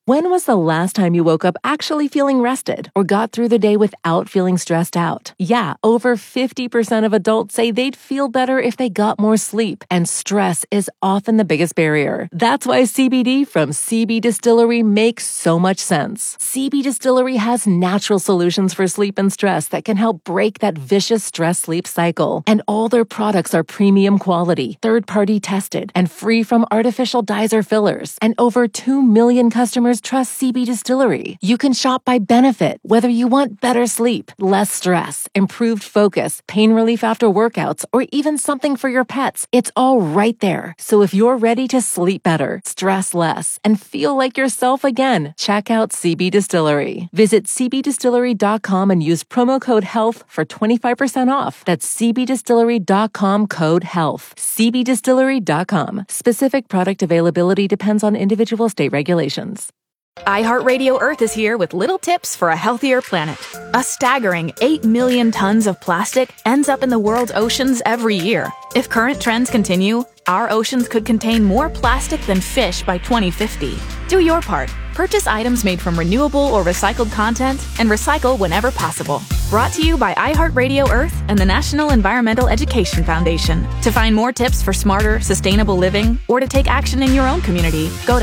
When was the last time you woke up actually feeling rested or got through the day without feeling stressed out? Yeah, over 50% of adults say they'd feel better if they got more sleep, and stress is often the biggest barrier. That's why CBD from CB Distillery makes so much sense. CB Distillery has natural solutions for sleep and stress that can help break that vicious stress-sleep cycle. And all their products are premium quality, third-party tested, and free from artificial dyes or fillers. And over 2 million customers trust CB Distillery. You can shop by benefit, whether you want better sleep, less stress, improved focus, pain relief after workouts, or even something for your pets. It's all right there. So if you're ready to sleep better, stress less, and feel like yourself again, check out CB Distillery. Visit cbdistillery.com and use promo code HEALTH for 25% off. That's cbdistillery.com code HEALTH. cbdistillery.com. Specific product availability depends on individual state regulations. iHeartRadio Earth is here with little tips for a healthier planet. A staggering 8 million tons of plastic ends up in the world's oceans every year. If current trends continue, our oceans could contain more plastic than fish by 2050. Do your part. Purchase items made from renewable or recycled content and recycle whenever possible. Brought to you by iHeartRadio Earth and the National Environmental Education Foundation. To find more tips for smarter, sustainable living or to take action in your own community, go to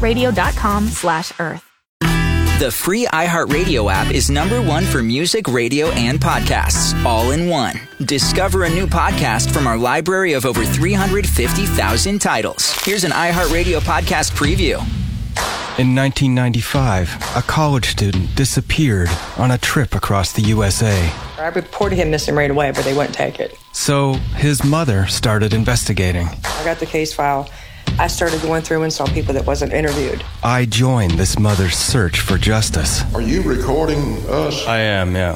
iHeartRadio.com/Earth. The free iHeartRadio app is #1 for music, radio, and podcasts, all in one. Discover a new podcast from our library of over 350,000 titles. Here's an iHeartRadio podcast preview. In 1995, a college student disappeared on a trip across the USA. I reported him missing right away, but they wouldn't take it. So his mother started investigating. I got the case file. I started going through and saw people that wasn't interviewed. I joined this mother's search for justice. Are you recording us? I am, yeah.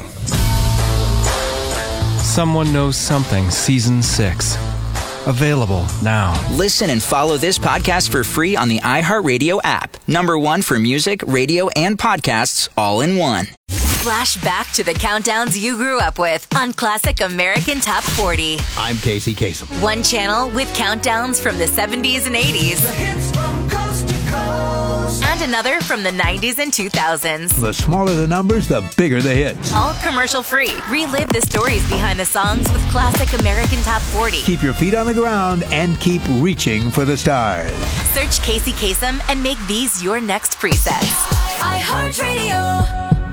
Someone Knows Something, Season 6. Available now. Listen and follow this podcast for free on the iHeartRadio app. #1 for music, radio, and podcasts, all in one. Flash back to the countdowns you grew up with on Classic American Top 40. I'm Casey Kasem. One channel with countdowns from the 70s and 80s. The hits from coast to coast. And another from the 90s and 2000s. The smaller the numbers, the bigger the hits. All commercial free. Relive the stories behind the songs with Classic American Top 40. Keep your feet on the ground and keep reaching for the stars. Search Casey Kasem and make these your next presets. iHeartRadio.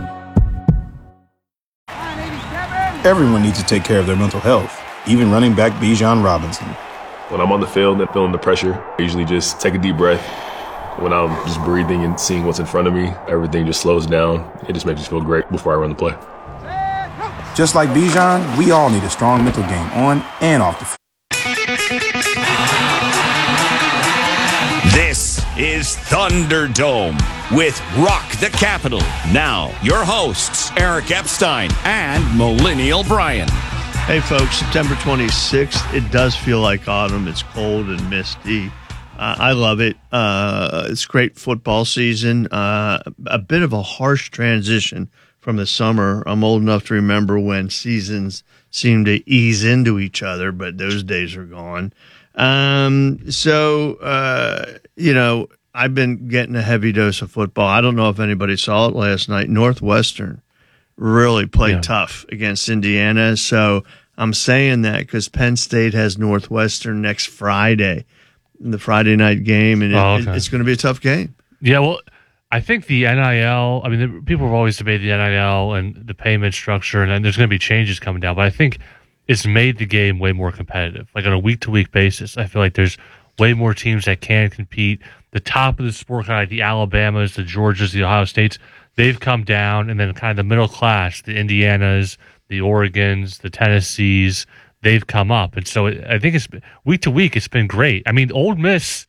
Everyone needs to take care of their mental health, even running back Bijan Robinson. When I'm on the field and feeling the pressure, I usually just take a deep breath. When I'm just breathing and seeing what's in front of me, everything just slows down. It just makes me feel great before I run the play. Just like Bijan, we all need a strong mental game on and off the field. This is Thunderdome with Rock the Capitol. Now, your hosts, Eric Epstein and Millennial Brian. Hey, folks, September 26th. It does feel like autumn. It's cold and misty. I love it. It's great football season. A bit of a harsh transition from the summer. I'm old enough to remember when seasons seemed to ease into each other, but those days are gone. I've been getting a heavy dose of football. I don't know if anybody saw it last night. Northwestern really played tough against Indiana. So I'm saying that because Penn State has Northwestern next Friday, the Friday night game, and it's going to be a tough game. Yeah, well, I think the NIL, people have always debated the NIL and the payment structure, and there's going to be changes coming down, but I think it's made the game way more competitive. Like on a week-to-week basis, I feel like there's way more teams that can compete. The top of the sport, kind of like the Alabamas, the Georgias, the Ohio States, they've come down, and then kind of the middle class, the Indianas, the Oregons, the Tennessees, they've come up. And so I think it's week to week, it's been great. I mean, Ole Miss,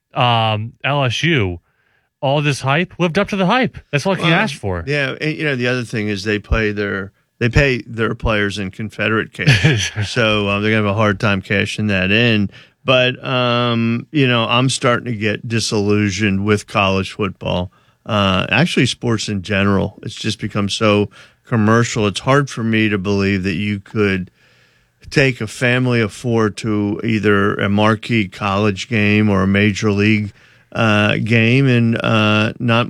LSU, all this hype lived up to the hype. That's all you can ask for. Yeah, and, the other thing is they pay their players in Confederate cash, so they're gonna have a hard time cashing that in. But I'm starting to get disillusioned with college football. Actually, sports in general. It's just become so commercial. It's hard for me to believe that you could take a family of four to either a marquee college game or a major league game and not